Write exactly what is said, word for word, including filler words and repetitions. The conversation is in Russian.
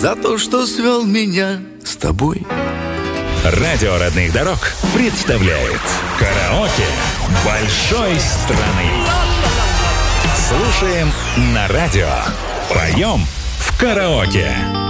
за то, что свел меня с тобой. Радио родных дорог представляет караоке большой страны. Слушаем на радио. Поем в караоке.